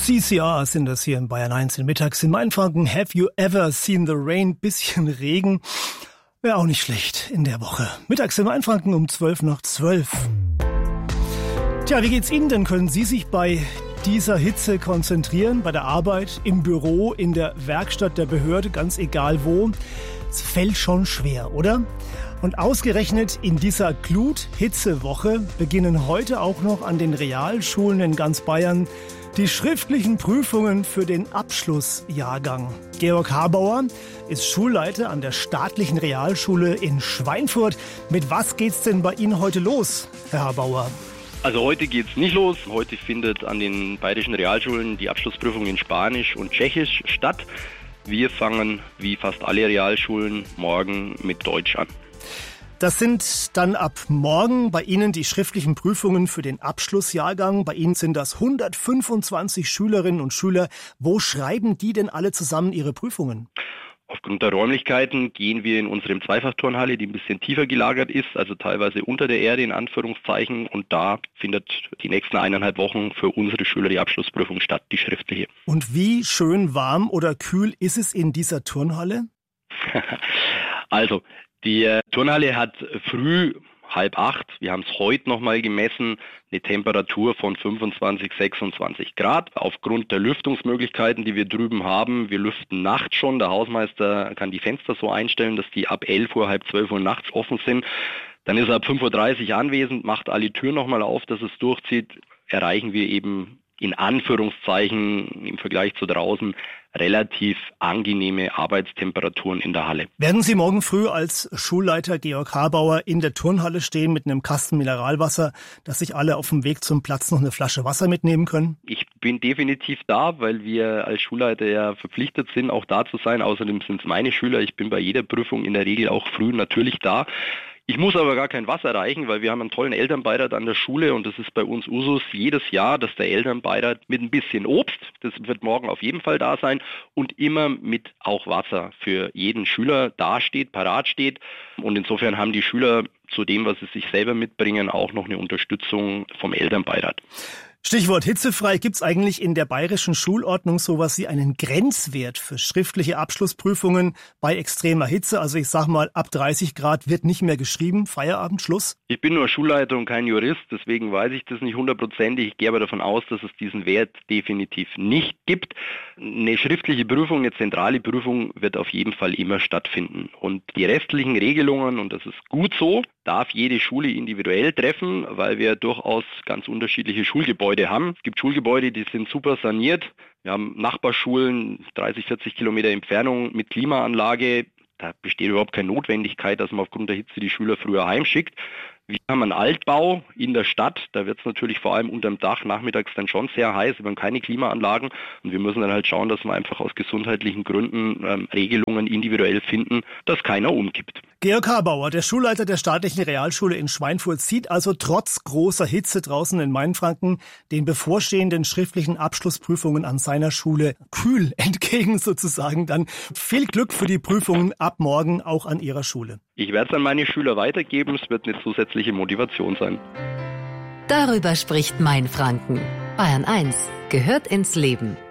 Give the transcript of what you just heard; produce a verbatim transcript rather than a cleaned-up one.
C C R sind das hier in Bayern eins in Mittags in Mainfranken. Have you ever seen the rain? Bisschen Regen. Wäre auch nicht schlecht in der Woche. Mittags in Mainfranken um zwölf nach zwölf. Tja, wie geht's Ihnen denn? Können Sie sich bei dieser Hitze konzentrieren? Bei der Arbeit, im Büro, in der Werkstatt der Behörde, ganz egal wo? Es fällt schon schwer, oder? Und ausgerechnet in dieser Glut-Hitze-Woche beginnen heute auch noch an den Realschulen in ganz Bayern die schriftlichen Prüfungen für den Abschlussjahrgang. Georg Habauer ist Schulleiter an der staatlichen Realschule in Schweinfurt. Mit was geht's denn bei Ihnen heute los, Herr Habauer? Also heute geht's nicht los. Heute findet an den bayerischen Realschulen die Abschlussprüfung in Spanisch und Tschechisch statt. Wir fangen, wie fast alle Realschulen, morgen mit Deutsch an. Das sind dann ab morgen bei Ihnen die schriftlichen Prüfungen für den Abschlussjahrgang. Bei Ihnen sind das hundertfünfundzwanzig Schülerinnen und Schüler. Wo schreiben die denn alle zusammen ihre Prüfungen? Aufgrund der Räumlichkeiten gehen wir in unserem Zweifachturnhalle, die ein bisschen tiefer gelagert ist, also teilweise unter der Erde in Anführungszeichen. Und da findet die nächsten eineinhalb Wochen für unsere Schüler die Abschlussprüfung statt, die schriftliche. Und wie schön warm oder kühl ist es in dieser Turnhalle? Also, die Turnhalle hat früh halb acht, wir haben es heute nochmal gemessen, eine Temperatur von fünfundzwanzig, sechsundzwanzig Grad. Aufgrund der Lüftungsmöglichkeiten, die wir drüben haben, wir lüften nachts schon. Der Hausmeister kann die Fenster so einstellen, dass die ab elf Uhr, halb zwölf Uhr nachts offen sind. Dann ist er ab fünf Uhr dreißig anwesend, macht alle Türen nochmal auf, dass es durchzieht. Erreichen wir eben in Anführungszeichen im Vergleich zu draußen relativ angenehme Arbeitstemperaturen in der Halle. Werden Sie morgen früh als Schulleiter Georg Habauer in der Turnhalle stehen mit einem Kasten Mineralwasser, dass sich alle auf dem Weg zum Platz noch eine Flasche Wasser mitnehmen können? Ich bin definitiv da, weil wir als Schulleiter ja verpflichtet sind, auch da zu sein. Außerdem sind es meine Schüler. Ich bin bei jeder Prüfung in der Regel auch früh natürlich da. Ich muss aber gar kein Wasser reichen, weil wir haben einen tollen Elternbeirat an der Schule und das ist bei uns Usus jedes Jahr, dass der Elternbeirat mit ein bisschen Obst, das wird morgen auf jeden Fall da sein, und immer mit auch Wasser für jeden Schüler dasteht, parat steht. Und insofern haben die Schüler zu dem, was sie sich selber mitbringen, auch noch eine Unterstützung vom Elternbeirat. Stichwort hitzefrei. Gibt's eigentlich in der bayerischen Schulordnung sowas wie einen Grenzwert für schriftliche Abschlussprüfungen bei extremer Hitze? Also ich sag mal, ab dreißig Grad wird nicht mehr geschrieben. Feierabend, Schluss? Ich bin nur Schulleiter und kein Jurist, deswegen weiß ich das nicht hundertprozentig. Ich gehe aber davon aus, dass es diesen Wert definitiv nicht gibt. Eine schriftliche Prüfung, eine zentrale Prüfung wird auf jeden Fall immer stattfinden. Und die restlichen Regelungen, und das ist gut so, darf jede Schule individuell treffen, weil wir durchaus ganz unterschiedliche Schulgebäude haben. Es gibt Schulgebäude, die sind super saniert. Wir haben Nachbarschulen, dreißig, vierzig Kilometer Entfernung mit Klimaanlage. Da besteht überhaupt keine Notwendigkeit, dass man aufgrund der Hitze die Schüler früher heimschickt. Wir haben einen Altbau in der Stadt, da wird es natürlich vor allem unterm Dach nachmittags dann schon sehr heiß, wir haben keine Klimaanlagen und wir müssen dann halt schauen, dass wir einfach aus gesundheitlichen Gründen ähm, Regelungen individuell finden, dass keiner umkippt. Georg Habauer, der Schulleiter der staatlichen Realschule in Schweinfurt, sieht also trotz großer Hitze draußen in Mainfranken den bevorstehenden schriftlichen Abschlussprüfungen an seiner Schule kühl entgegen sozusagen. Dann viel Glück für die Prüfungen ab morgen auch an Ihrer Schule. Ich werde es an meine Schüler weitergeben, es wird eine zusätzliche Motivation sein. Darüber spricht Mainfranken. Bayern eins gehört ins Leben.